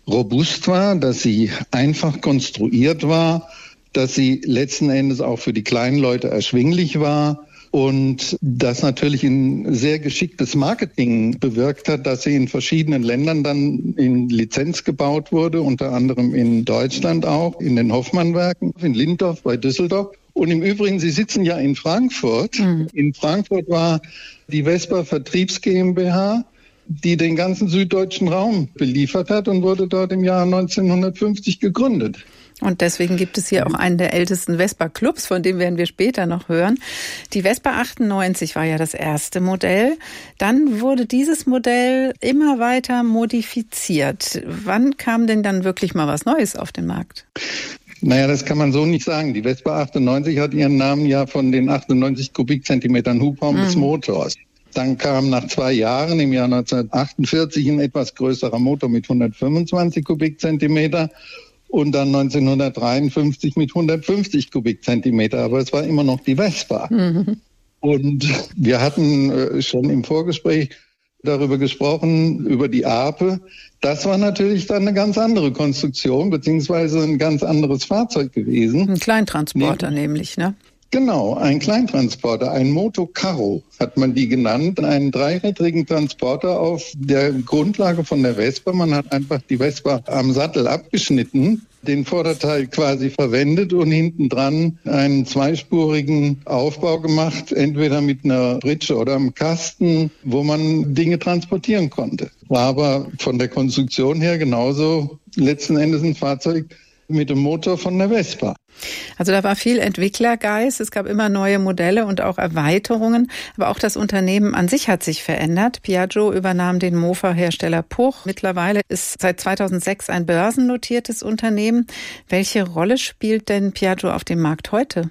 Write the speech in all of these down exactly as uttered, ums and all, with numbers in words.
robust war, dass sie einfach konstruiert war, dass sie letzten Endes auch für die kleinen Leute erschwinglich war und das natürlich ein sehr geschicktes Marketing bewirkt hat, dass sie in verschiedenen Ländern dann in Lizenz gebaut wurde, unter anderem in Deutschland auch, in den Hoffmann-Werken, in Lindorf bei Düsseldorf. Und im Übrigen, Sie sitzen ja in Frankfurt. Mhm. In Frankfurt war die Vespa Vertriebs GmbH, die den ganzen süddeutschen Raum beliefert hat und wurde dort im Jahr neunzehnhundertfünfzig gegründet. Und deswegen gibt es hier auch einen der ältesten Vespa-Clubs, von dem werden wir später noch hören. Die Vespa achtundneunzig war ja das erste Modell. Dann wurde dieses Modell immer weiter modifiziert. Wann kam denn dann wirklich mal was Neues auf den Markt? Naja, das kann man so nicht sagen. Die Vespa achtundneunzig hat ihren Namen ja von den achtundneunzig Kubikzentimetern Hubraum mhm. des Motors. Dann kam nach zwei Jahren im Jahr neunzehnhundertachtundvierzig ein etwas größerer Motor mit hundertfünfundzwanzig Kubikzentimeter. Und dann neunzehnhundertdreiundfünfzig mit hundertfünfzig Kubikzentimeter. Aber es war immer noch die Vespa. Mhm. Und wir hatten äh, schon im Vorgespräch darüber gesprochen, über die Ape. Das war natürlich dann eine ganz andere Konstruktion, beziehungsweise ein ganz anderes Fahrzeug gewesen. Ein Kleintransporter nee. nämlich, ne? Genau, ein Kleintransporter, ein Motocarro hat man die genannt, einen dreirädrigen Transporter auf der Grundlage von der Vespa. Man hat einfach die Vespa am Sattel abgeschnitten, den Vorderteil quasi verwendet und hinten dran einen zweispurigen Aufbau gemacht, entweder mit einer Pritsche oder einem Kasten, wo man Dinge transportieren konnte. War aber von der Konstruktion her genauso letzten Endes ein Fahrzeug mit dem Motor von der Vespa. Also da war viel Entwicklergeist, es gab immer neue Modelle und auch Erweiterungen, aber auch das Unternehmen an sich hat sich verändert. Piaggio übernahm den Mofa-Hersteller Puch. Mittlerweile ist seit zweitausendsechs ein börsennotiertes Unternehmen. Welche Rolle spielt denn Piaggio auf dem Markt heute?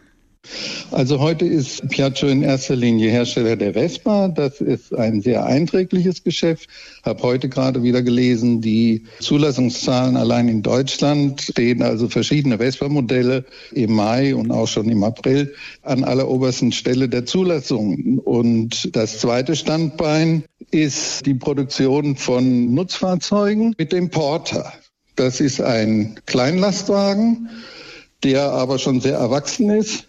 Also heute ist Piaggio in erster Linie Hersteller der Vespa. Das ist ein sehr einträgliches Geschäft. Ich habe heute gerade wieder gelesen, die Zulassungszahlen allein in Deutschland stehen also verschiedene Vespa-Modelle im Mai und auch schon im April an allerobersten Stelle der Zulassung. Und das zweite Standbein ist die Produktion von Nutzfahrzeugen mit dem Porter. Das ist ein Kleinlastwagen, der aber schon sehr erwachsen ist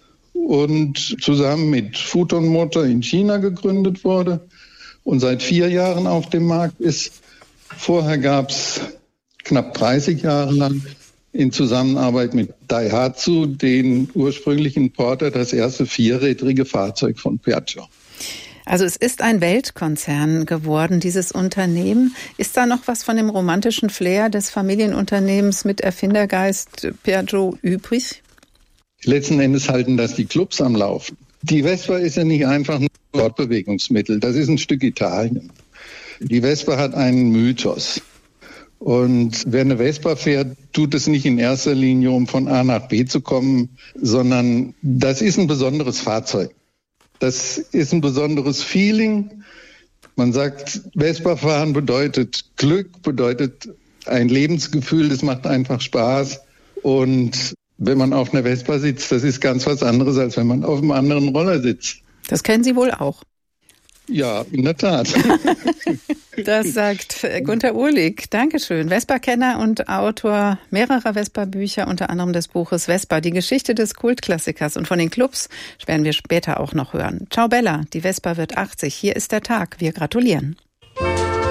und zusammen mit Futon Motor in China gegründet wurde und seit vier Jahren auf dem Markt ist. Vorher gab es knapp dreißig Jahre lang in Zusammenarbeit mit Daihatsu den ursprünglichen Porter, das erste vierrädrige Fahrzeug von Piaggio. Also es ist ein Weltkonzern geworden, dieses Unternehmen. Ist da noch was von dem romantischen Flair des Familienunternehmens mit Erfindergeist Piaggio übrig? Letzten Endes halten das die Clubs am Laufen. Die Vespa ist ja nicht einfach ein Fortbewegungsmittel, das ist ein Stück Italien. Die Vespa hat einen Mythos. Und wer eine Vespa fährt, tut es nicht in erster Linie, um von A nach B zu kommen, sondern das ist ein besonderes Fahrzeug. Das ist ein besonderes Feeling. Man sagt, Vespa fahren bedeutet Glück, bedeutet ein Lebensgefühl, das macht einfach Spaß. Und wenn man auf einer Vespa sitzt, das ist ganz was anderes, als wenn man auf einem anderen Roller sitzt. Das kennen Sie wohl auch. Ja, in der Tat. Das sagt Gunter Uhlig. Dankeschön. Vespa-Kenner und Autor mehrerer Vespa-Bücher, unter anderem des Buches Vespa, die Geschichte des Kultklassikers. Und von den Clubs werden wir später auch noch hören. Ciao Bella, die Vespa wird achtzig. Hier ist der Tag. Wir gratulieren.